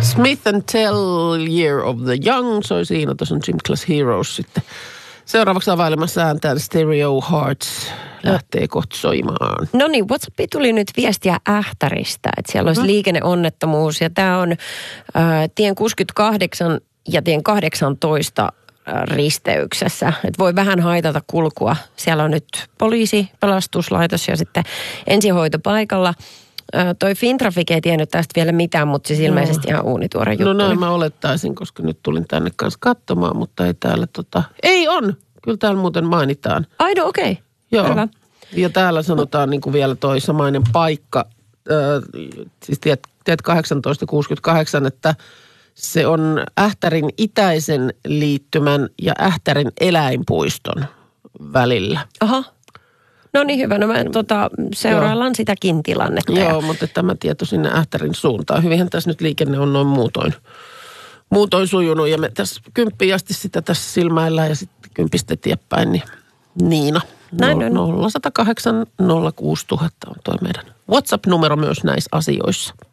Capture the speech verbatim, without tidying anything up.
Smith and Tell, Year of the Young, soi siinä, tuossa on Gym Class Heroes sitten. Seuraavaksi availemassa ääntään Stereo Hearts lähtee kohta soimaan. No niin, WhatsAppi tuli nyt viestiä Ähtäristä, että siellä olisi mm. liikenneonnettomuus ja tämä on äh, tien kuusikymmentäkahdeksan ja tien kahdeksantoista risteyksessä. Että voi vähän haitata kulkua. Siellä on nyt poliisi, pelastuslaitos ja sitten ensihoito paikalla. Toi Fintraffic ei tiennyt tästä vielä mitään, mutta siis ilmeisesti no. ihan uunituore juttu. No näin mä olettaisin, koska nyt tulin tänne kanssa katsomaan, mutta ei täällä tota... Ei on! Kyllä täällä muuten mainitaan. Ai no okei. Okay. Joo. Hyvä. Ja täällä sanotaan niin kuin vielä toi samainen paikka, äh, siis tiet, tiet kahdeksantoista kuusikymmentäkahdeksan, että se on Ähtärin itäisen liittymän ja Ähtärin eläinpuiston välillä. Aha. No niin hyvä, no mä tota, seuraillaan sitäkin tilannetta. Joo, mutta tämä tieto sinne Ähtärin suuntaan. Hyvinhän tässä nyt liikenne on noin muutoin, muutoin sujunut ja me tässä kymppiin asti sitä tässä silmäillään ja sitten kympistä eteenpäin, niin Niina. Näin on. nolla yksi nolla kahdeksan nolla kuusi nolla nolla nolla on toi meidän WhatsApp-numero myös näissä asioissa.